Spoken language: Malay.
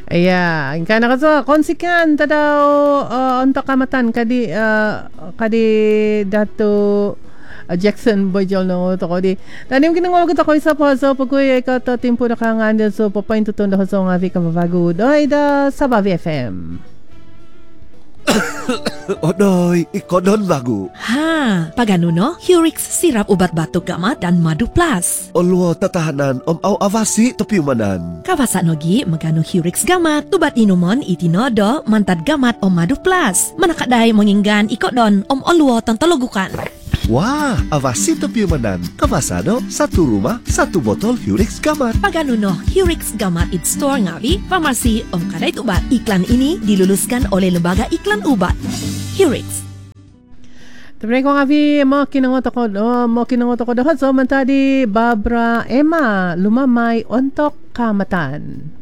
Ya, kan nakaso konsikan tadaw untuk kamatan kadi Dato Jackson Bojol no to ko di. Tanim kinang ko ko isa po so pagkuy ka to timpo na kangan so papain tutun da so nga vi ka bago doy da Sabavi FM. Odoy, ikonon bago. Ha, pagano no? Hurix sirap ubat batuk gamat dan madu plus. Olwo tatahanan au avasi topiumanan. Kawasa nogi magano Hurix gamat, tubat inumon itinodo mantad gamat madu plus. Manakaday manginggan ikodon olwo tantologukan. Wah, avasi topiumanan. Kawasano, satu rumah, satu botol Hurix gamat. Pagano no, Hurix gamat it store ngawi, pharmacy kaday tubat. Iklan ini diluluskan oleh Lembaga Iklan Ubat. Hurix. Tapi ko nga vi mo kinangot ako doon so man tadi Barbara Emma lumamay ontok kamatan.